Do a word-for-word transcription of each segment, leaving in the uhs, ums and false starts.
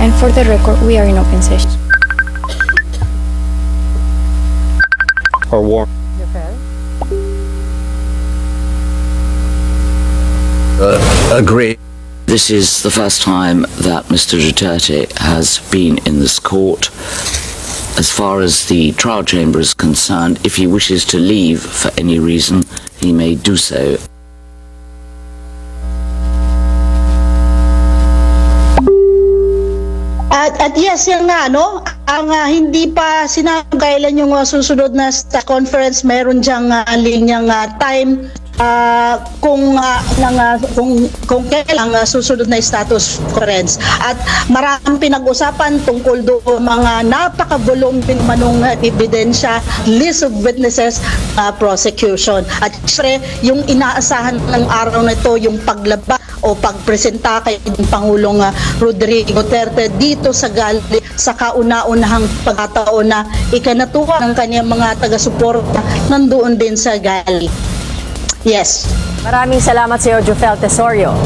And for the record, we are in open session. Or war. Uh, agree. This is the first time that Mister Duterte has been in this court. As far as the trial chamber is concerned, if he wishes to leave for any reason, he may do so. At, at yes, yan nga, no? Ang uh, hindi pa sinabi kailan yung uh, susunod na sa conference, meron diyang uh, linyang uh, time uh, kung, uh, ng, uh, kung, kung kailan uh, susunod na status conference. At maraming pinag-usapan tungkol doon mga napakagulong manong uh, ebidensya, list of witnesses, uh, prosecution. At syempre, yung inaasahan ng araw na ito, yung paglaba o pagpresenta kay Pangulong uh, Rodrigo Duterte dito sa gali sa kauna-unahang pagkataon na ikanatuwa ng kanyang mga taga-suporta nandoon din sa gali. Yes. Maraming salamat sa iyo, Jofel Tesorio.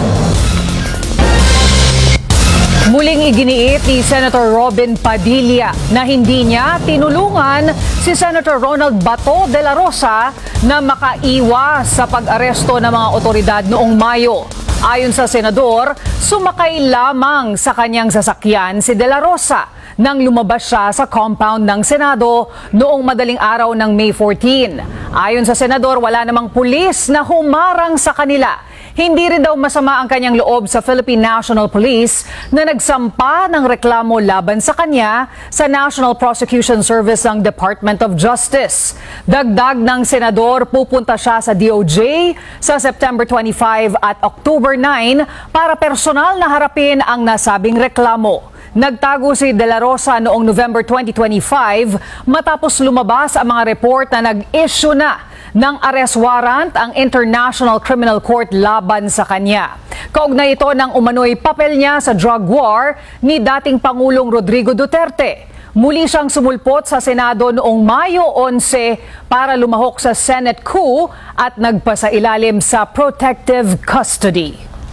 Muling iginiit ni Senator Robin Padilla na hindi niya tinulungan si Senator Ronald Bato de la Rosa na makaiwas sa pag-aresto ng mga otoridad noong Mayo. Ayon sa senador, sumakay lamang sa kanyang sasakyan si De La Rosa nang lumabas siya sa compound ng Senado noong madaling araw ng May fourteen. Ayon sa senador, wala namang pulis na humarang sa kanila. Hindi rin daw masama ang kanyang loob sa Philippine National Police na nagsampa ng reklamo laban sa kanya sa National Prosecution Service ng Department of Justice. Dagdag ng senador, pupunta siya sa D O J sa September twenty-five at October nine para personal na harapin ang nasabing reklamo. Nagtago si De La Rosa noong November twenty twenty-five matapos lumabas ang mga report na nag-issue na ng arrest warrant ang International Criminal Court laban sa kanya. Kaugnay ito ng umano'y papel niya sa drug war ni dating Pangulong Rodrigo Duterte. Muli siyang sumulpot sa Senado noong Mayo eleven para lumahok sa Senate coup at nagpasailalim sa protective custody.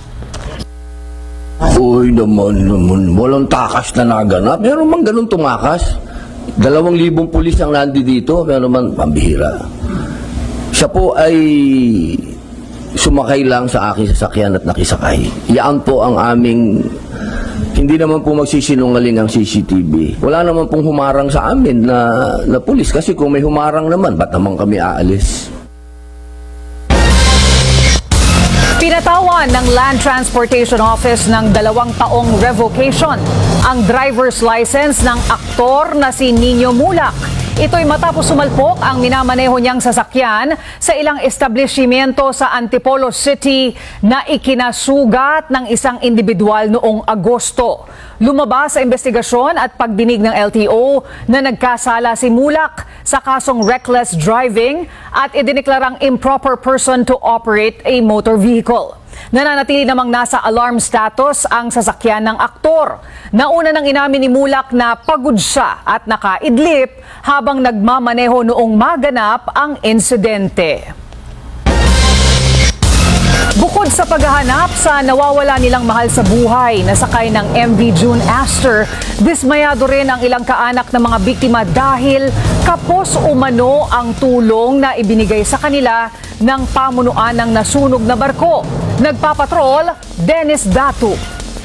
Uy naman, naman, walang takas na naganap. Meron man ganun tumakas. Dalawang libong pulis ang nandi dito, meron man pambihira. Siya po ay sumakay lang sa aking sasakyan at nakisakay. Iyan po ang aming, hindi naman po magsisinungaling ang C C T V. Wala naman pong humarang sa amin na, na pulis kasi kung may humarang naman, ba't naman kami aalis? Pinatawan ng Land Transportation Office ng dalawang taong revocation ang driver's license ng aktor na si Nino Mulak. Ito'y matapos sumalpok ang minamaneho niyang sasakyan sa ilang establishmento sa Antipolo City na ikinasugat ng isang individual noong Agosto. Lumabas sa investigasyon at pagdinig ng L T O na nagkasala si Mulak sa kasong reckless driving at idineklarang improper person to operate a motor vehicle. Nananatili namang nasa alarm status ang sasakyan ng aktor. Nauna nang inamin ni Mulak na pagod siya at nakaidlip habang nagmamaneho noong maganap ang insidente. Bukod sa paghahanap sa nawawala nilang mahal sa buhay na sakay ng M V June Aster, dismayado rin ang ilang kaanak ng mga biktima dahil kapos umano ang tulong na ibinigay sa kanila ng pamunuan ng nasunog na barko. Nagpapatrol, Dennis Datu.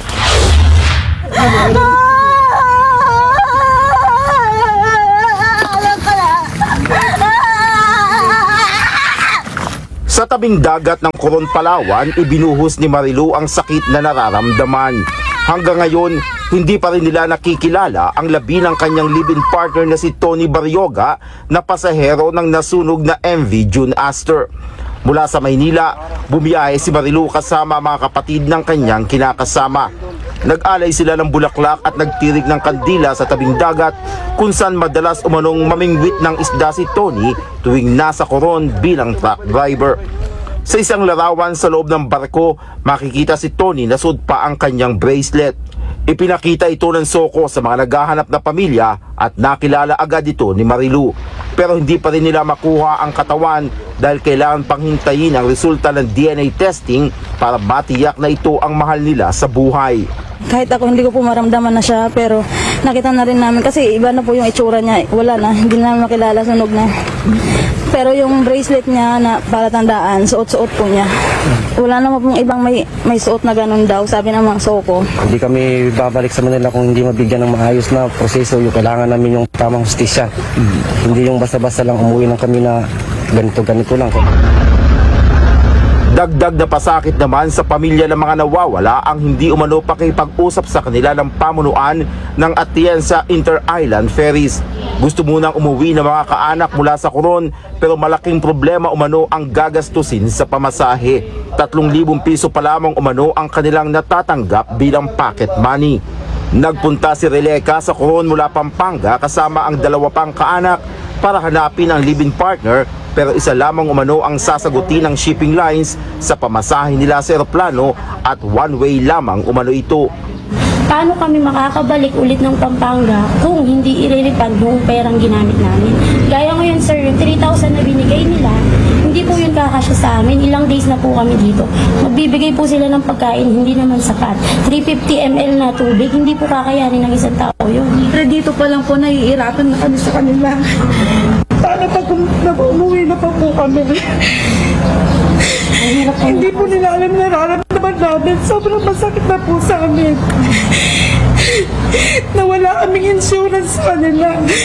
Sa tabing dagat ng Coron, Palawan, ibinuhos ni Marilu ang sakit na nararamdaman. Hanggang ngayon, hindi pa rin nila nakikilala ang labi ng kanyang live-in partner na si Tony Barrioga na pasahero ng nasunog na M V June Aster. Mula sa Maynila, bumiyahe si Marilu kasama mga kapatid ng kanyang kinakasama. Nag-alay sila ng bulaklak at nagtirig ng kandila sa tabing dagat kung saan madalas umanong mamingwit ng isda si Tony tuwing nasa Coron bilang truck driver. Sa isang larawan sa loob ng barko, makikita si Tony na suot pa ang kanyang bracelet. Ipinakita ito ng Soko sa mga naghahanap na pamilya at nakilala agad ito ni Marilu. Pero hindi pa rin nila makuha ang katawan dahil kailangan pang hintayin ang resulta ng D N A testing para matiyak na ito ang mahal nila sa buhay. Kahit ako hindi ko po maramdaman na siya, pero nakita na rin namin kasi iba na po yung itsura niya, wala na, hindi na namin makilala, sunog na. Pero yung bracelet niya na palatandaan, suot-suot po niya. Wala naman pong ibang may, may suot na ganun daw, sabi ng mga soko. Hindi kami babalik sa Manila kung hindi mabigyan ng maayos na proseso. Yung kailangan namin yung tamang hustisya. Hindi yung basta-basta lang umuwi ng kami na ganito-ganito lang. Dagdag na pasakit naman sa pamilya ng mga nawawala ang hindi umano pakipag-usap sa kanila ng pamunuan ng Atienza Inter-Island Ferries. Gusto munang umuwi ng mga kaanak mula sa Coron pero malaking problema umano ang gagastusin sa pamasahe. Tatlong libong piso pa lamang umano ang kanilang natatanggap bilang pocket money. Nagpunta si Releka sa Coron mula Pampanga kasama ang dalawa pang kaanak para hanapin ang live-in partner, pero isa lamang umano ang sasagutin ng shipping lines sa pamasahe nila sa eroplano at one-way lamang umano ito. Paano kami makakabalik ulit ng Pampanga kung hindi i-refund yung perang ginamit namin? Gaya ngayon sir, yung three thousand na binigay nila, hindi po yun kakasya sa amin. Ilang days na po kami dito. Magbibigay po sila ng pagkain, hindi naman sapat. three hundred fifty milliliters na tubig, hindi po kakayanin ng isang tao yun. Pero dito pa lang po naiirapan na kami sa kanila. Paano pag umuwi na pa po kami? Hindi po nila alam na nararamdaman namin. Sobrang masakit na po sa amin. Nawala kaming insurance sa kanila.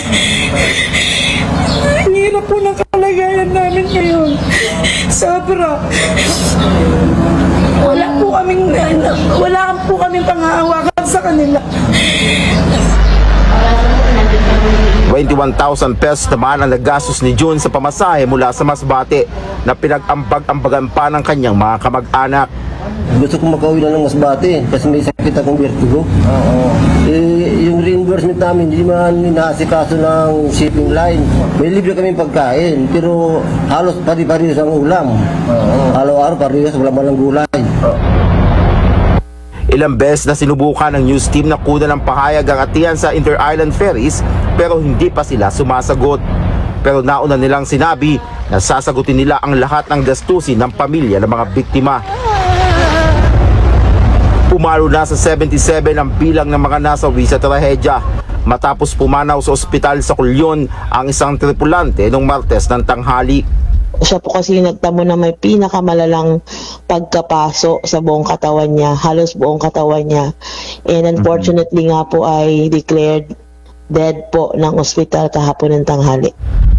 Ang hirap po ng kalagayan namin ngayon. Sobra. Wala po kaming, wala po kaming pang-aawakan sa kanila. twenty-one thousand pesos naman ang nagastos ni June sa pamasahe mula sa Masbate na pinag-ambag-ambagan pa ng kanyang mga kamag-anak. Gusto kong makauwi na ng Masbate kasi may sakit akong vertigo. Oo. Eh, yung reimbursement namin hindi man inaasikaso ng shipping line. May libre kami pagkain pero halos pari-parehas ang ulam. Oo. Araw-araw parehas, wala man ang gulay. Oo. Ilang beses na sinubukan ng news team na kunan ng pahayag ang Atienza Inter-Island Ferries pero hindi pa sila sumasagot. Pero nauna nilang sinabi na sasagutin nila ang lahat ng gastusin ng pamilya ng mga biktima. Pumalo na sa seventy-seven ang bilang ng mga nasawi sa trahedya matapos pumanaw sa ospital sa Culyon ang isang tripulante noong Martes ng tanghali. Siya po kasi nagtamo na may pinakamalalang pagkapaso sa buong katawan niya, halos buong katawan niya. And unfortunately nga po ay declared dead po ng ospital kahapon ng tanghali.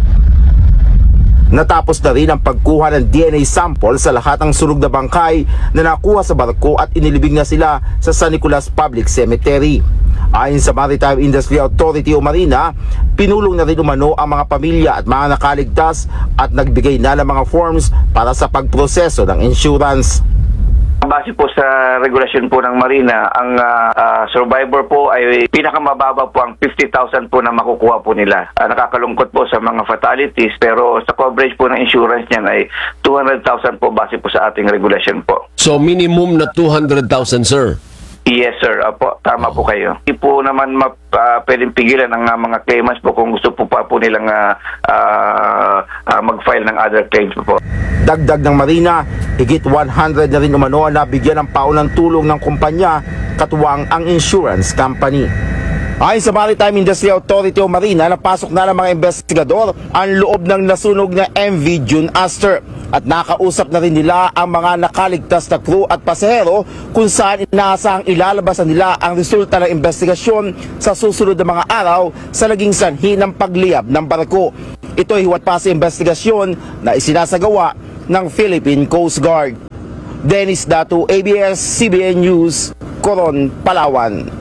Natapos na rin ang pagkuha ng D N A sample sa lahat ng sunog na bangkay na nakuha sa barko at inilibing na sila sa San Nicolas Public Cemetery. Ayon sa Maritime Industry Authority o Marina, pinulong na rin umano ang mga pamilya at mga nakaligtas at nagbigay na ng mga forms para sa pagproseso ng insurance. Base po sa regulasyon po ng Marina, ang uh, uh, survivor po ay pinakamababa po ang fifty thousand po na makukuha po nila. Uh, nakakalungkot po sa mga fatalities pero sa coverage po ng insurance niyan ay two hundred thousand po base po sa ating regulasyon po. So minimum na two hundred thousand, sir? Yes sir, Apo, tama po kayo. Hindi po naman map, uh, pwedeng pigilan ang uh, mga claimants po kung gusto po pa po nilang uh, uh, uh, mag-file ng other claims po. Dagdag ng Marina, higit one hundred na rin umano ang nabigyan ng paunang tulong ng kumpanya katuwang ang insurance company. Ayon sa Maritime Industry Authority o Marina, napasok na ng mga investigador ang loob ng nasunog na M V June Aster at nakausap na rin nila ang mga nakaligtas na crew at pasahero kung saan inaasahang ilalabasan nila ang resulta ng investigasyon sa susunod na mga araw sa naging sanhi ng pagliyab ng barko. Ito ay hiwat pa sa investigasyon na isinasagawa ng Philippine Coast Guard. Dennis Datu, A B S C B N News, Coron, Palawan.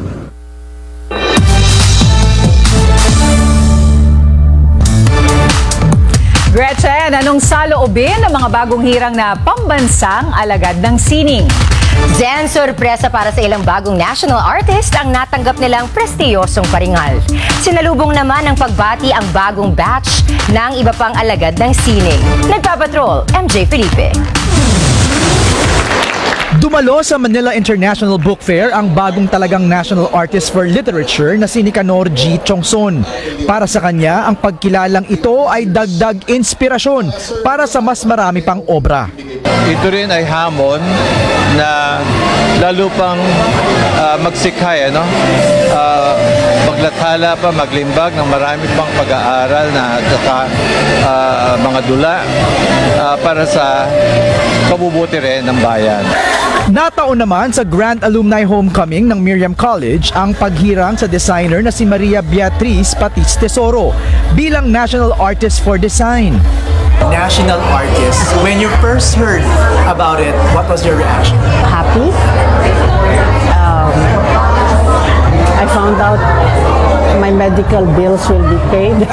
Gretchen, anong saloobin ng mga bagong hirang na pambansang alagad ng sining? Zen, sorpresa para sa ilang bagong national artist ang natanggap nilang prestiyosong paringal. Sinalubong naman ng pagbati ang bagong batch ng iba pang alagad ng sining. Nagpapatrol, M J Felipe. Dumalo sa Manila International Book Fair ang bagong talagang national artist for literature na si Nicanor G. Chongson. Para sa kanya, ang pagkilalang ito ay dagdag inspirasyon para sa mas marami pang obra. Ito rin ay hamon na lalo pang uh, magsikay, ano? Uh, maglathala pa, maglimbag ng marami pang pag-aaral na at uh, mga dula uh, para sa kabubuti rin ng bayan. Nataon naman sa Grand Alumni Homecoming ng Miriam College ang paghirang sa designer na si Maria Beatriz Patis Tesoro bilang National Artist for Design. National Artist, when you first heard about it, what was your reaction? Happy. Um, I found out my medical bills will be paid.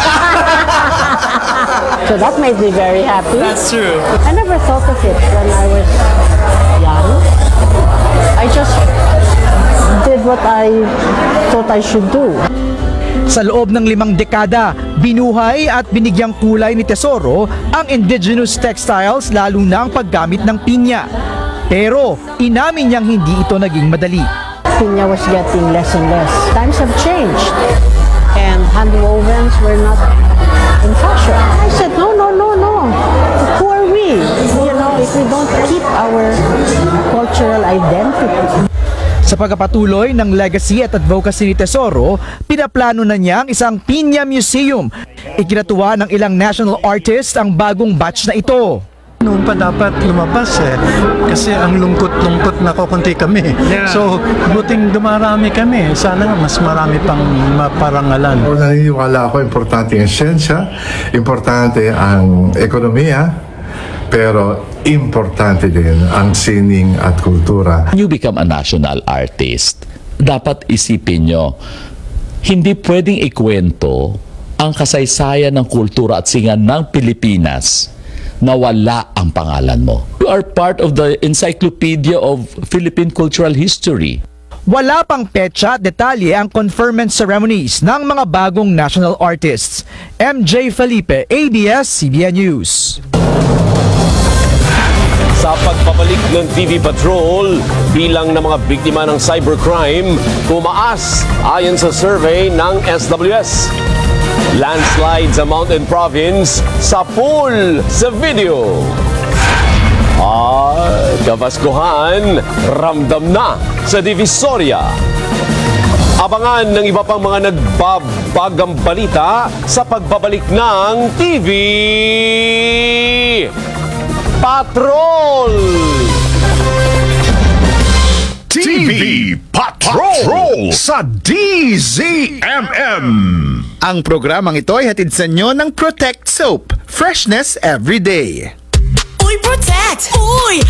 So that made me very happy. That's true. I never thought of it when I was young. I just did what I thought I should do. Sa loob ng limang dekada, binuhay at binigyang kulay ni Tesoro ang indigenous textiles lalo na ang paggamit ng pinya. Pero inamin niyang hindi ito naging madali. Pinya was getting less and less. Times have changed and handwovens were not in fashion. I said, no, no, no, no. Who are we? You know, if we don't keep our cultural identity. Sa pagpapatuloy ng legacy at advocacy ni Tesoro, pinaplano na niya ang isang Pinya Museum. Ikinatuwa ng ilang national artists ang bagong batch na ito. Noon pa dapat lumabas eh. Kasi ang lungkot-lungkot na kukunti kami. Yeah. So, buting dumarami kami. Sana nga mas marami pang maparangalan. Naniniwala ako, importante ang siyensya, importante ang ekonomiya, pero importante din ang sining at kultura. You become a national artist, dapat isipin nyo, hindi pwedeng ikwento ang kasaysayan ng kultura at singan ng Pilipinas na wala ang pangalan mo. You are part of the Encyclopedia of Philippine Cultural History. Wala pang petsa at detalye ang conferment ceremonies ng mga bagong national artists. M J Felipe, A B S C B N News. Sa pagbabalik ng T V Patrol, bilang ng mga biktima ng cybercrime, tumaas ayon sa survey ng S W S. Landslide sa Mountain Province sa pool sa video. At kabaskuhan, ramdam na sa Divisoria. Abangan ng iba pang mga nagbabagang balita sa pagbabalik ng T V Patrol! T V Patrol sa D Z M M. Ang programang ito ay hatid sa inyo ng Protect Soap. Freshness every day. Uy, Protect! Uy!